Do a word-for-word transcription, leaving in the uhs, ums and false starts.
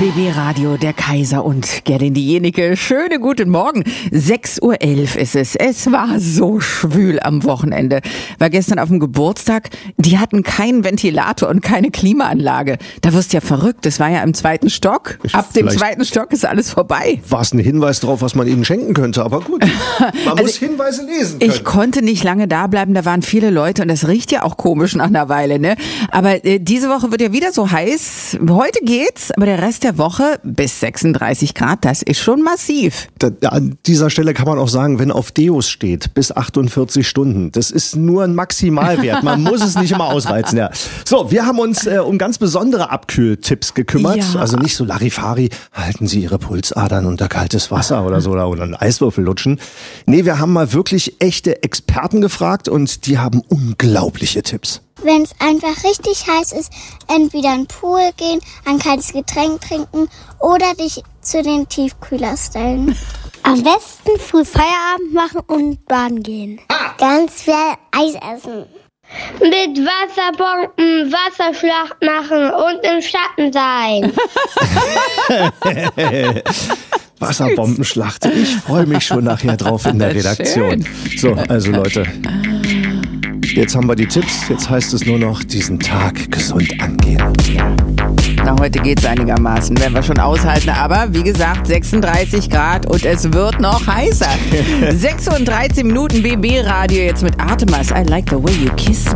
B B Radio, der Kaiser und Gerlin diejenige. Schöne guten Morgen. sechs Uhr elf ist es. Es war so schwül am Wochenende. War gestern auf dem Geburtstag. Die hatten keinen Ventilator und keine Klimaanlage. Da wirst du ja verrückt. Das war ja im zweiten Stock. Ab dem zweiten Stock ist alles vorbei. War es ein Hinweis drauf, was man ihnen schenken könnte, aber gut. Man also muss Hinweise lesen können. Ich konnte nicht lange da bleiben. Da waren viele Leute und das riecht ja auch komisch nach einer Weile, ne? Aber äh, diese Woche wird ja wieder so heiß. Heute geht's, aber der Rest der Woche bis sechsunddreißig Grad, das ist schon massiv. Da, an dieser Stelle kann man auch sagen, wenn auf Deos steht, bis achtundvierzig Stunden, das ist nur ein Maximalwert. Man muss es nicht immer ausreizen. Ja. So, wir haben uns äh, um ganz besondere Abkühltipps gekümmert. Ja. Also nicht so Larifari, halten Sie Ihre Pulsadern unter kaltes Wasser oder so oder, oder einen Eiswürfel lutschen. Nee, wir haben mal wirklich echte Experten gefragt und die haben unglaubliche Tipps. Wenn es einfach richtig heiß ist, entweder in den Pool gehen, ein kaltes Getränk trinken oder dich zu den Tiefkühler stellen. Am besten früh Feierabend machen und baden gehen. Ah. Ganz viel Eis essen. Mit Wasserbomben Wasserschlacht machen und im Schatten sein. Wasserbombenschlacht. Ich freue mich schon nachher drauf in der Redaktion. So, also Leute, jetzt haben wir die Tipps. Jetzt heißt es nur noch, diesen Tag gesund angehen. Na, heute geht's einigermaßen, werden wir schon aushalten. Aber wie gesagt, sechsunddreißig Grad und es wird noch heißer. sechs Uhr dreizehn Minuten B B Radio jetzt mit Artemis. I like the way you kiss me.